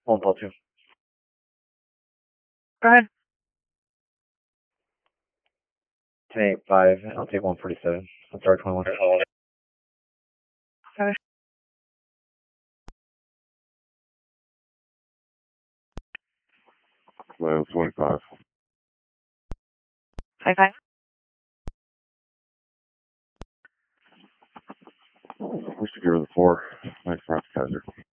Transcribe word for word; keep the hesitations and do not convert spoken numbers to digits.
One Paul two. Go ahead. ten eight five. I'll take one forty-seven. That's R twenty-one. Okay. Well, twenty-five. High five. We should give her the four. Thanks, Kaiser.